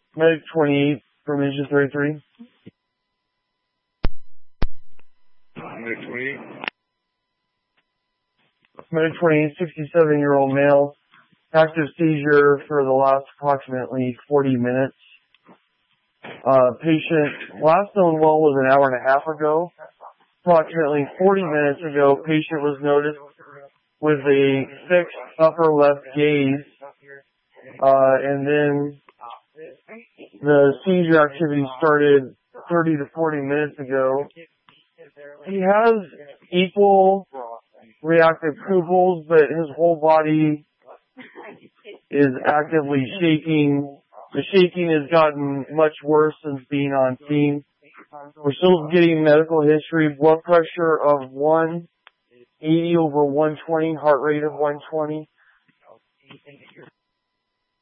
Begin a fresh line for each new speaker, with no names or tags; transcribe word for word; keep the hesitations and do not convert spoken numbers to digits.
Medic twenty-eight from engine thirty-three.
Medic twenty-eight.
Medic twenty-eight, sixty-seven-year-old male. Active seizure for the last approximately forty minutes. Uh, patient last known well was an hour and a half ago. Approximately forty minutes ago, patient was noticed with a fixed upper left gaze, uh, and then the seizure activity started thirty to forty minutes ago. He has equal reactive pupils, but his whole body is actively shaking. The shaking has gotten much worse since being on scene. We're still getting medical history, blood pressure of one eighty over one twenty, heart rate of one twenty.